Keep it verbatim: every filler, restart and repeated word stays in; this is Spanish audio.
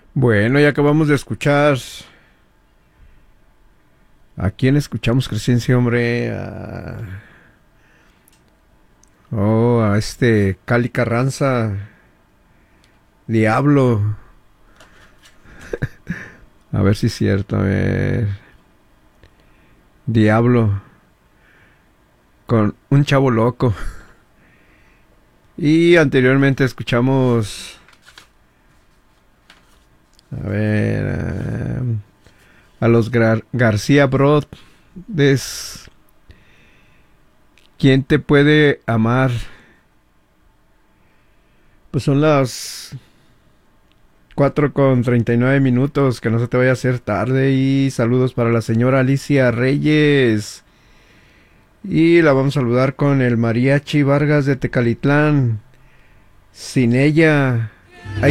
Bueno, ya acabamos de escuchar. ¿A quién escuchamos, Crescencia, hombre? A... Oh, a este Cali Carranza. Diablo. A ver si es cierto. A ver. Diablo. Con un chavo loco. Y anteriormente escuchamos. A ver. A, a los Gar García Brothers. ¿Quién te puede amar? Pues son las cuatro con treinta y nueve minutos, que no se te vaya a hacer tarde. Y saludos para la señora Alicia Reyes. Y la vamos a saludar con el Mariachi Vargas de Tecalitlán. Sin ella